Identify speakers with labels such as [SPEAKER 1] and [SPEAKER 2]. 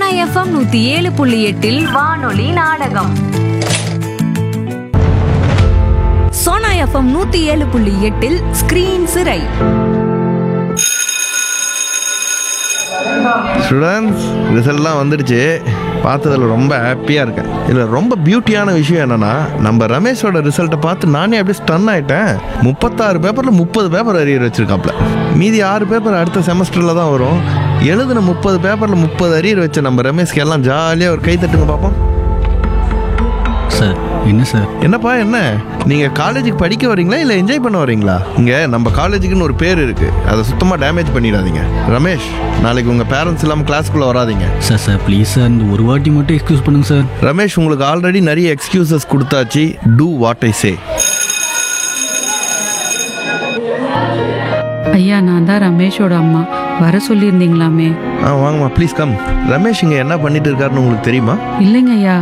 [SPEAKER 1] FM 107.8 வானொலி நாடகம். Sona FM 107.8 screen சிறை.
[SPEAKER 2] ஸ்டூடெண்ட்ஸ், ரிசல்ட்லாம் வந்துடுச்சு. பார்த்ததில் ரொம்ப ஹாப்பியாக இருக்கேன். இதில் ரொம்ப பியூட்டியான விஷயம் என்னென்னா, நம்ம ரமேஷோட ரிசல்ட்டை பார்த்து நானே அப்படியே ஸ்டன் ஆகிட்டேன். 36 பேப்பரில் 30 பேப்பர் அரியர் வச்சுருக்காப்புல. மீதி 6 பேப்பர் அடுத்த செமஸ்டரில் தான் வரும். எழுதின 30 பேப்பரில் 30 அரியர் வச்ச நம்ம ரமேஷ்க்கு எல்லாம் ஜாலியாக ஒரு கை தட்டுங்க பார்ப்போம்.
[SPEAKER 3] சார் என்ன சார்?
[SPEAKER 2] என்னப்பா என்ன, நீங்கள் காலேஜுக்கு படிக்க வரீங்களா இல்லை என்ஜாய் பண்ண வரீங்களா? இங்கே நம்ம காலேஜுக்குன்னு ஒரு பேர் இருக்குது, அதை சுத்தமாக டேமேஜ் பண்ணிடாதீங்க. ரமேஷ், நாளைக்கு உங்கள் பேரண்ட்ஸ் இல்லாமல் கிளாஸ்க்குள்ளே வராதீங்க.
[SPEAKER 3] சார் ப்ளீஸ் சார், இந்த ஒரு வாட்டி மட்டும் எக்ஸ்கியூஸ் பண்ணுங்க சார்.
[SPEAKER 2] ரமேஷ், உங்களுக்கு ஆல்ரெடி நிறைய எக்ஸ்கியூசஸ் கொடுத்தாச்சு. டூ வாட் ஐ சே.
[SPEAKER 4] ஐயா, நான் தான் ரமேஷோட அம்மா. வர சொல்லியிருந்தீங்களாமே.
[SPEAKER 2] வாங்கம்மா, ப்ளீஸ் கம். ரமேஷ் இங்கே என்ன பண்ணிட்டு இருக்காருன்னு உங்களுக்கு தெரியுமா?
[SPEAKER 4] இல்லைங்க ஐயா,